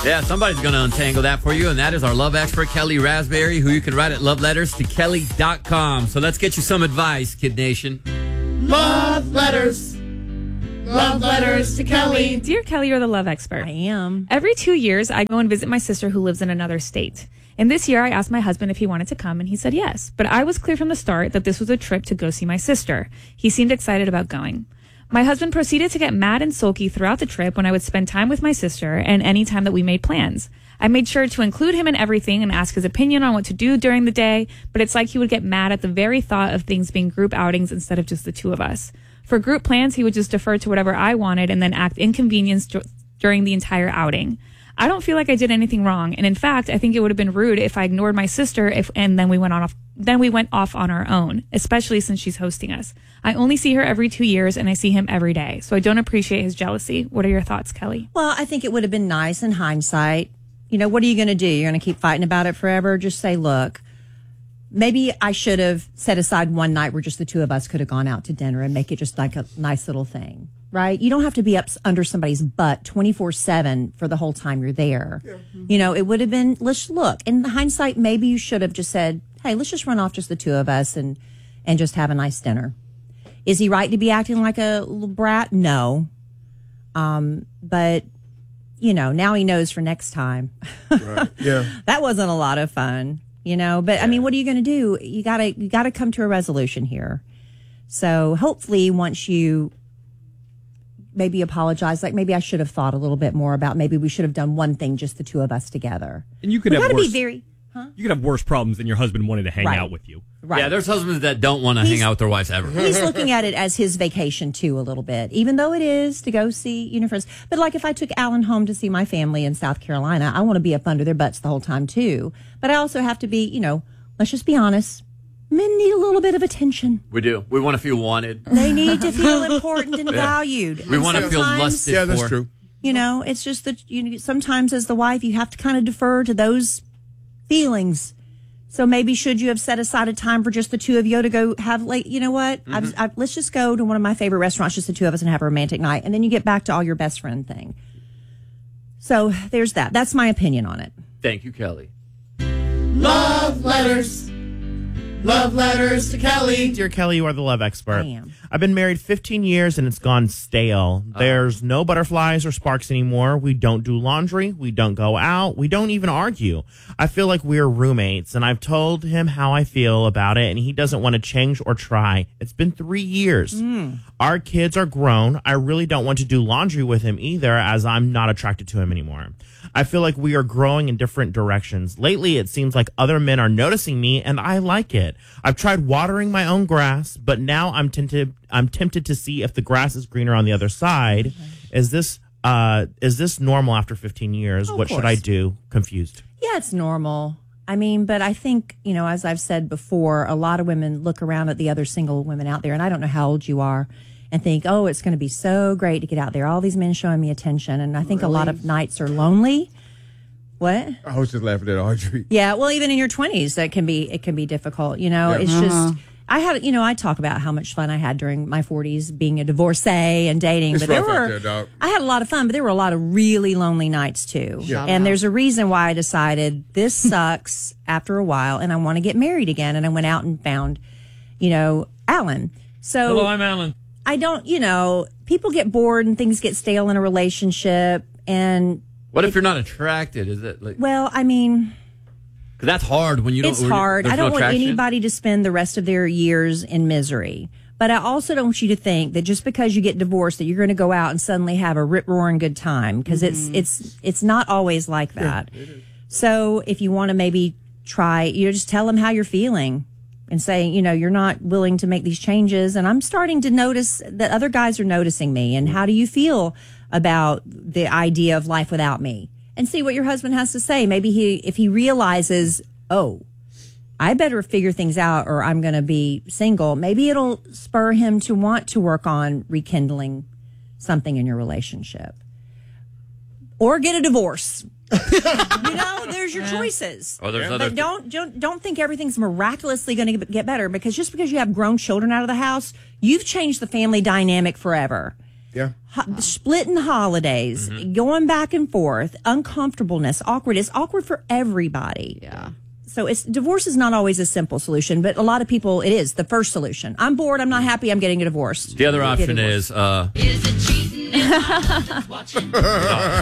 Yeah, somebody's going to untangle that for you, and that is our love expert, Kelly Raspberry, who you can write at loveletterstokelly.com. So let's get you some advice, Kid Nation. Love letters. Love letters to Kelly. Dear Kelly, you're the love expert. I am. Every 2 years, I go and visit my sister who lives in another state. And this year, I asked my husband if he wanted to come, and he said yes. But I was clear from the start that this was a trip to go see my sister. He seemed excited about going. My husband proceeded to get mad and sulky throughout the trip when I would spend time with my sister and any time that we made plans. I made sure to include him in everything and ask his opinion on what to do during the day, but it's like he would get mad at the very thought of things being group outings instead of just the two of us. For group plans, he would just defer to whatever I wanted and then act inconvenienced during the entire outing. I don't feel like I did anything wrong, and in fact, I think it would have been rude if I ignored my sister and then we went off on our own, especially since she's hosting us. I only see her every 2 years, and I see him every day, so I don't appreciate his jealousy. What are your thoughts, Kelly? Well, I think it would have been nice in hindsight. You know, what are you going to do? You're going to keep fighting about it forever? Just say, look, maybe I should have set aside one night where just the two of us could have gone out to dinner and make it just like a nice little thing. Right? You don't have to be up under somebody's butt 24/7 for the whole time you're there. Yeah. You know, it would have been, let's look. In hindsight, maybe you should have just said, hey, let's just run off just the two of us and just have a nice dinner. Is he right to be acting like a little brat? No. But, you know, now he knows for next time. Right. Yeah. That wasn't a lot of fun, you know. But, I mean, what are you going to do? You gotta come to a resolution here. So hopefully once you maybe apologize, like maybe I should have thought a little bit more about maybe we should have done one thing, just the two of us together. And you could have worse, you could have worse problems than your husband wanting to hang out with you. Right. Yeah, there's husbands that don't want to hang out with their wives ever. He's looking at it as his vacation too, a little bit, even though it is to go see, you know, friends. But like if I took Alan home to see my family in South Carolina, I want to be up under their butts the whole time too. But I also have to be, you know, let's just be honest. Men need a little bit of attention. We do. We want to feel wanted. They need to feel important and valued. We want to feel lusted for. Yeah, that's true. You know, it's just that sometimes as the wife, you have to kind of defer to those feelings. So maybe should you have set aside a time for just the two of you to go have, like, you know what? Let's just go to one of my favorite restaurants, just the two of us, and have a romantic night. And then you get back to all your best friend thing. So there's that. That's my opinion on it. Thank you, Kelly. Love letters. Love letters to Kelly. Dear Kelly, you are the love expert. I am. I've been married 15 years and it's gone stale. There's no butterflies or sparks anymore. We don't do laundry. We don't go out. We don't even argue. I feel like we're roommates, and I've told him how I feel about it, and he doesn't want to change or try. It's been 3 years. Our kids are grown. I really don't want to do laundry with him either, as I'm not attracted to him anymore. I feel like we are growing in different directions. Lately, it seems like other men are noticing me, and I like it. I've tried watering my own grass, but now I'm tempted to see if the grass is greener on the other side. Is this normal after 15 years? What should I do? Confused. Yeah, it's normal. I mean, but I think, you know, as I've said before, a lot of women look around at the other single women out there, and I don't know how old you are, and think, oh, it's going to be so great to get out there. All these men showing me attention. And I think a lot of nights are lonely. What? I was just laughing at Audrey. Yeah, well, even in your 20s, it can be difficult. You know, it's just, I talk about how much fun I had during my 40s being a divorcee and dating. It's but rough I had a lot of fun, but there were a lot of really lonely nights too. Yeah. And there's a reason why I decided this sucks after a while, and I want to get married again. And I went out and found, you know, Alan. So Hello, I'm Alan. I don't, you know, people get bored and things get stale in a relationship. And what if you're not attracted? Is it like? Well, I mean, because that's hard when you don't. It's hard. I don't want attraction. anybody to spend the rest of their years in misery. But I also don't want you to think that just because you get divorced that you're going to go out and suddenly have a rip roaring good time, because it's not always like that. Yeah, so if you want to maybe try, you know, just tell them how you're feeling. And say, you know, you're not willing to make these changes. And I'm starting to notice that other guys are noticing me. And how do you feel about the idea of life without me? And see what your husband has to say. Maybe if he realizes, oh, I better figure things out or I'm going to be single, maybe it'll spur him to want to work on rekindling something in your relationship. Or get a divorce. You know, there's your choices. Oh, there's but don't think everything's miraculously going to get better, because just because you have grown children out of the house, you've changed the family dynamic forever. Yeah. Splitting holidays, going back and forth, uncomfortableness, awkward. It's awkward for everybody. Yeah. So divorce is not always a simple solution, but a lot of people, it is the first solution. I'm bored. I'm not happy. I'm getting a divorce. The other option Get is divorced. Is it cheating if I was watching?